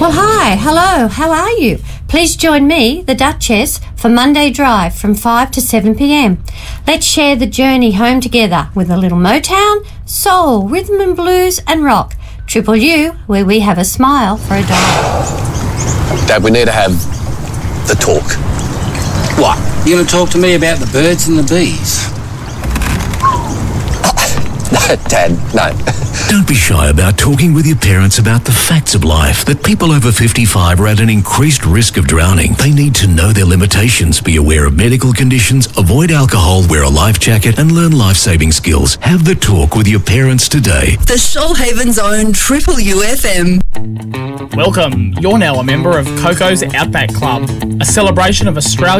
Well, hi, hello, how are you? Please join me, the Duchess, for Monday Drive from 5 to 7 p.m. Let's share the journey home together with a little Motown, soul, rhythm and blues and rock. Triple U, where we have a smile for a dollar. Dad, we need to have the talk. What? You going to talk to me about the birds and the bees? No, Dad, no. Don't be shy about talking with your parents about the facts of life, that people over 55 are at an increased risk of drowning. They need to know their limitations, be aware of medical conditions, avoid alcohol, wear a life jacket and learn life-saving skills. Have the talk with your parents today. The Shoalhaven's own Triple UFM. Welcome. You're now a member of Coco's Outback Club, a celebration of Australia